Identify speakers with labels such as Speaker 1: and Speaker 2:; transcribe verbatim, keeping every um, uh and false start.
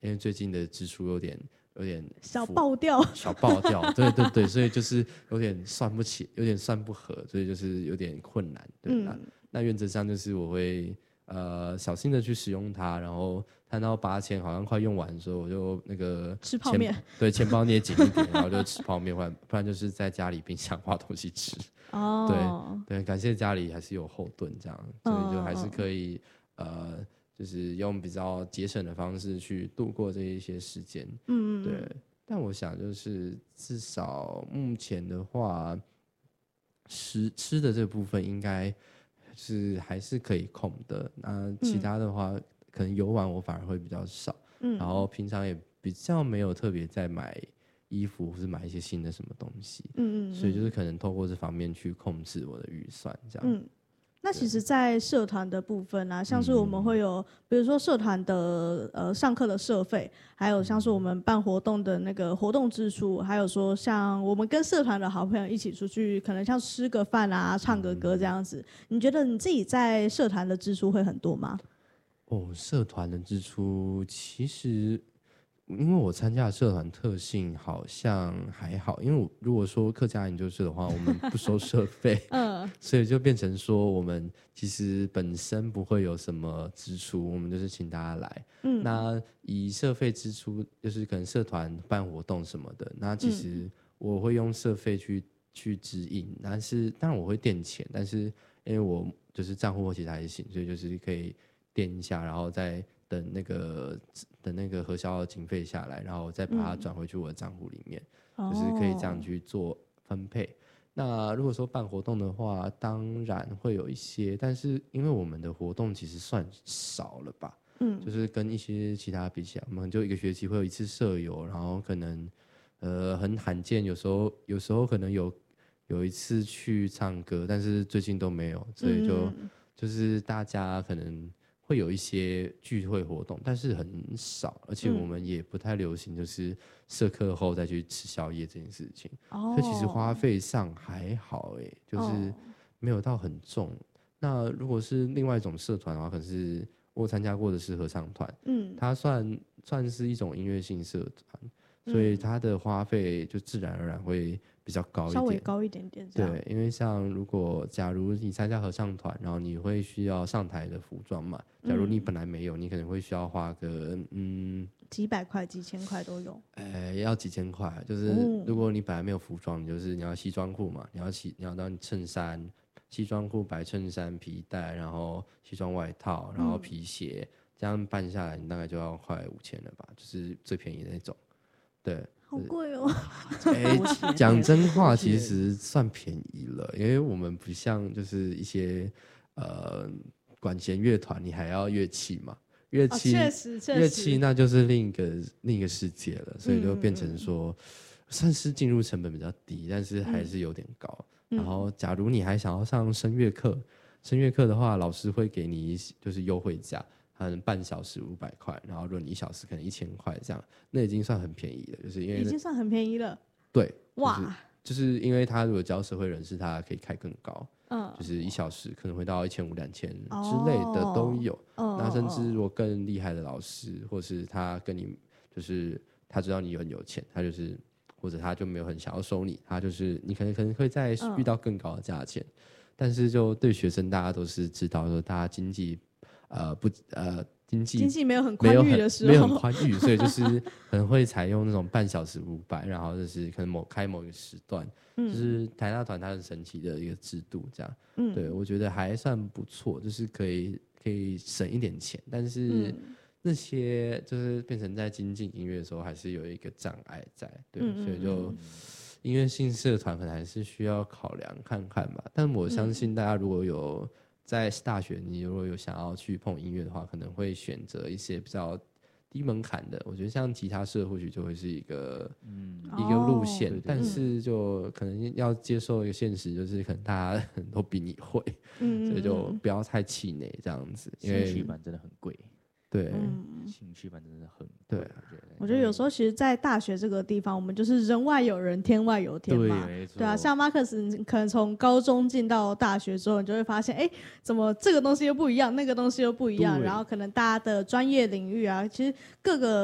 Speaker 1: 因为最近的支出有点有点
Speaker 2: 小爆掉，
Speaker 1: 小爆掉，对对对，所以就是有点算不起，有点算不合，所以就是有点困难。对，嗯、那那原则上就是我会呃小心的去使用它，然后看到八千好像快用完的时候，我就那个
Speaker 2: 吃泡面，
Speaker 1: 对，钱包捏紧一点，然后就吃泡面，不然不然就是在家里冰箱挖东西吃。哦，对对，感谢家里还是有后盾这样，所以就还是可以、哦、呃。就是用比较节省的方式去度过这一些时间，嗯，对。但我想就是至少目前的话，吃吃的这部分应该是还是可以控的。那其他的话，嗯、可能游玩我反而会比较少，嗯，然后平常也比较没有特别在买衣服或是买一些新的什么东西，嗯嗯，所以就是可能透过这方面去控制我的预算，这样。嗯，
Speaker 2: 那其实在社团的部分啊，像是我们会有比如说社团的呃上课的社费，还有像是我们办活动的那个活动支出，还有说像我们跟社团的好朋友一起出去可能像吃个饭啊唱个歌这样子，你觉得你自己在社团的支出会很多吗？
Speaker 1: 哦，社团的支出其实因为我参加的社团特性好像还好，因为我如果说客家研究社的话，我们不收社费，嗯，所以就变成说我们其实本身不会有什么支出，我们就是请大家来，嗯，那以社费支出，就是可能社团办活动什么的，那其实我会用社费去去指引，但是当然我会垫钱，但是因为我就是账户其实还行，所以就是可以垫一下，然后再等那个等那个核销经费下来，然后再把它转回去我的账户里面，嗯、就是可以这样去做分配。哦、那如果说办活动的话，当然会有一些，但是因为我们的活动其实算少了吧，嗯，就是跟一些其他比起来，我们就一个学期会有一次社游，然后可能呃很罕见，有时候有时候可能有有一次去唱歌，但是最近都没有，所以就、嗯、就是大家可能会有一些聚会活动，但是很少，而且我们也不太流行，就是社课后再去吃宵夜这件事情。哦，所以其实花费上还好，哎，就是没有到很重。哦、那如果是另外一种社团的话，可能是我参加过的是合唱团，嗯，它算算是一种音乐性社团，所以它的花费就自然而然会比较高一点，
Speaker 2: 稍微高一点点。
Speaker 1: 对，因为像如果假如你参加合唱团，然后你会需要上台的服装嘛，假如你本来没有，你可能会需要花个嗯
Speaker 2: 几百块、几千块都有。
Speaker 1: 哎，要几千块，就是如果你本来没有服装，你就是你要西装裤嘛，你要西你要当衬衫、西装裤、白衬衫、皮带，然后西装外套，然后皮鞋，嗯、这样办下来，你大概就要快五千了吧，就是最便宜的那种。对，
Speaker 2: 好贵哦！
Speaker 1: 哎，讲真话，其实算便宜了，因为我们不像就是一些呃管弦乐团，你还要乐器嘛，乐器，
Speaker 2: 确实，确实，
Speaker 1: 乐器那就是另一个另一个世界了，所以就变成说，嗯、算是进入成本比较低，但是还是有点高。嗯、然后，假如你还想要上声乐课，声乐课的话，老师会给你就是优惠价。可能半小时五百块，然后如果你一小时可能一千块这样，那已经算很便宜了，就是因为
Speaker 2: 已经算很便宜了。
Speaker 1: 对，哇，就是、就是因为他如果教社会人士，他可以开更高，嗯，就是一小时可能会到一千五、两千之类的都有。哦、那甚至如果更厉害的老师，或是他跟你就是他知道你很有钱，他就是或者他就没有很想要收你，他就是你可能可能会再遇到更高的价钱，嗯、但是就对学生大家都是知道说大家经济。呃不呃，经济
Speaker 2: 经济没有很宽裕的时候，
Speaker 1: 没有很宽裕，所以就是可能会采用那种半小时五百，然后就是可能某开某一个时段，嗯、就是台大团它很神奇的一个制度，这样，嗯、对我觉得还算不错，就是可以可以省一点钱，但是那些就是变成在精进音乐的时候，还是有一个障碍在，对，嗯、所以就音乐性社团可能还是需要考量看看吧，但我相信大家如果有。在大学，你如果有想要去碰音乐的话，可能会选择一些比较低门槛的。我觉得像吉他社或许就会是一个、嗯、一个路线，哦、但是就可能要接受一个现实，就是可能大家都比你会，嗯、所以就不要太气馁这样子。因为
Speaker 3: 兴趣班真的很贵，
Speaker 1: 对，
Speaker 3: 嗯、兴趣班真的很贵。
Speaker 1: 对，
Speaker 2: 我觉得有时候其实，在大学这个地方，我们就是人外有人，天外有天嘛。对，对啊，像马克思，你可能从高中进到大学之后，你就会发现，哎，怎么这个东西又不一样，那个东西又不一样，然后可能大家的专业领域啊，其实各个。